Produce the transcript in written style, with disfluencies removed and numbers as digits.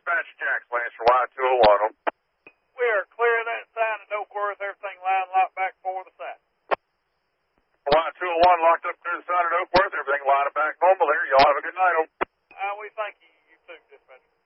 Dispatch Jack's Lance for Y201. We are clear that sign at Oakworth. Everything line locked back for the side. Y201 locked up clear the side at Oakworth. Everything lined back normal there. Y'all have a good night. We thank you. You too, Dispatcher.